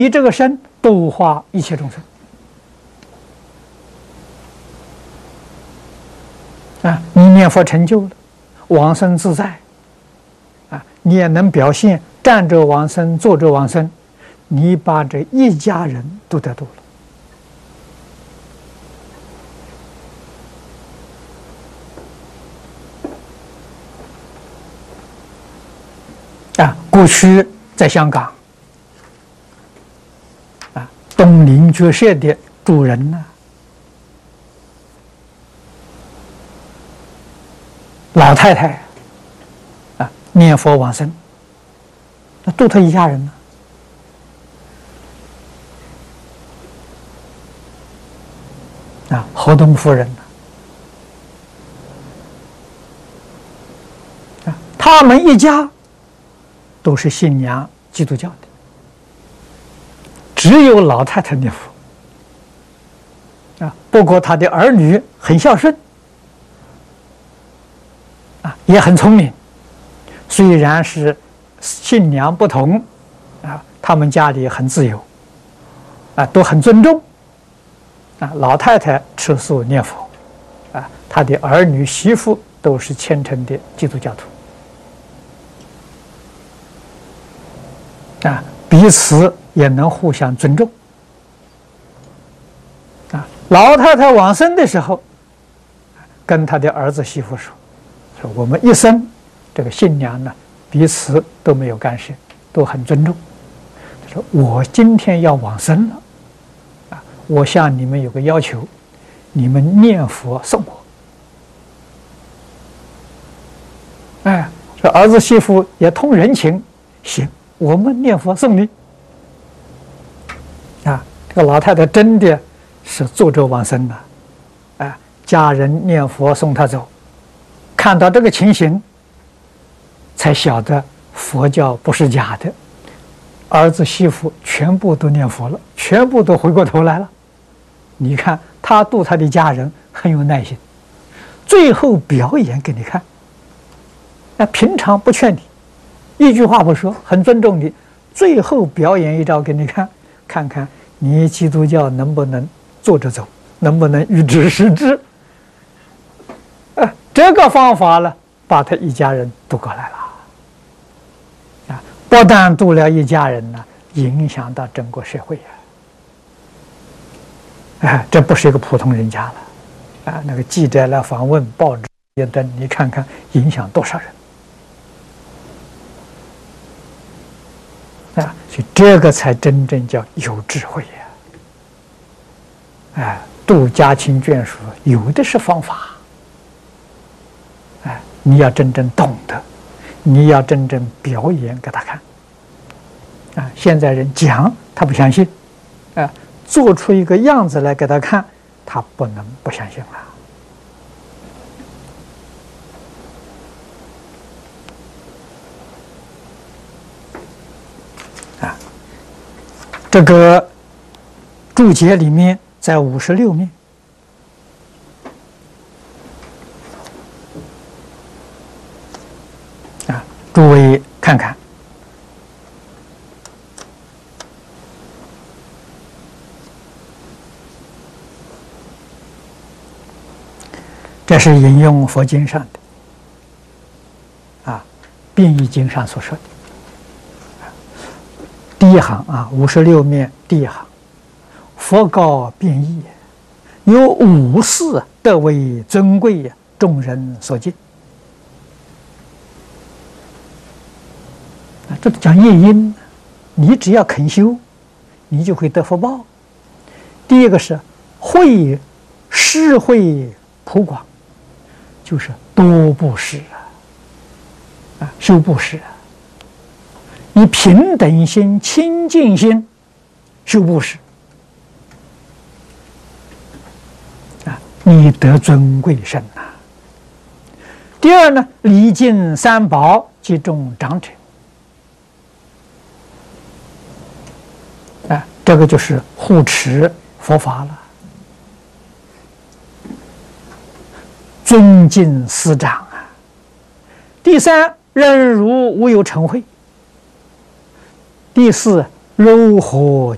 以这个身度化一切众生。你念佛成就了，往生自在，你也能表现站着往生，坐着往生，你把这一家人都得度了。过去在香港，东林觉舍的主人呢，老太太念佛往生，那度他一家人呢。河东夫人他们一家都是信仰基督教的，只有老太太念佛不过他的儿女很孝顺也很聪明，虽然是信仰不同他们家里很自由都很尊重老太太吃素念佛他的儿女媳妇都是虔诚的基督教徒彼此也能互相尊重老太太往生的时候跟他的儿子媳妇说我们一生这个信仰呢彼此都没有干涉，都很尊重。他说我今天要往生了我向你们有个要求，你们念佛送我。这儿子媳妇也通人情，行，我们念佛送你。这个老太太真的是坐着往生的，家人念佛送她走，看到这个情形，才晓得佛教不是假的。儿子媳妇全部都念佛了，全部都回过头来了。你看他度他的家人很有耐心，最后表演给你看。平常不劝你，一句话不说，很尊重你，最后表演一招给你看，看看你基督教能不能坐着走，能不能预知时至。这个方法呢，把他一家人渡过来了。不但渡了一家人呢，影响到整个社会这不是一个普通人家了那个记者来访问，报纸也登，你看看影响多少人所以这个才真正叫有智慧度家亲眷属有的是方法你要真正懂得，你要真正表演给他看现在人讲他不相信做出一个样子来给他看，他不能不相信了这个注解里面在56面诸位看看这是引用佛经上的变异经上所说的第一行56面第一行，佛告变异，有五事得为尊贵，众人所敬。这讲业因，你只要肯修，你就会得福报。第一个是慧施惠普广，就是多布施修布施以平等心、清净心修布施你得尊贵身第二呢，礼敬三宝及众长者这个就是护持佛法了，尊敬师长第三，忍辱无有嗔恚。第四，柔和